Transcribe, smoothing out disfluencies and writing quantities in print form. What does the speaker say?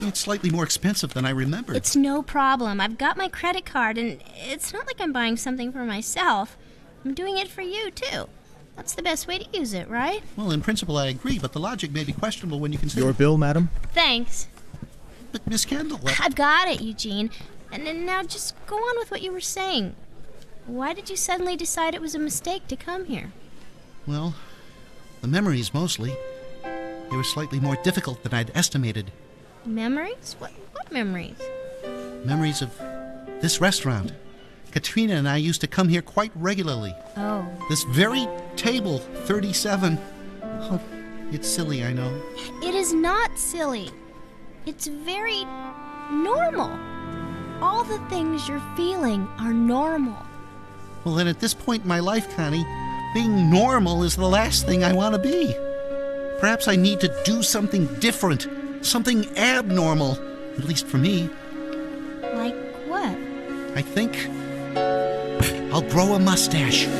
It's slightly more expensive than I remembered. It's no problem. I've got my credit card, and it's not like I'm buying something for myself. I'm doing it for you, too. That's the best way to use it, right? Well, in principle, I agree, but the logic may be questionable when you consider... Your bill, madam? Thanks. But, Miss Kendall... I've got it, Eugene. And then now just go on with what you were saying. Why did you suddenly decide it was a mistake to come here? Well, the memories, mostly. They were slightly more difficult than I'd estimated. Memories? What memories? Memories of this restaurant. Katrina and I used to come here quite regularly. Oh. This very table, 37. Oh, it's silly, I know. It is not silly. It's very normal. All the things you're feeling are normal. Well, then at this point in my life, Connie, being normal is the last thing I want to be. Perhaps I need to do something different, something abnormal, at least for me. Like what? I think I'll grow a mustache.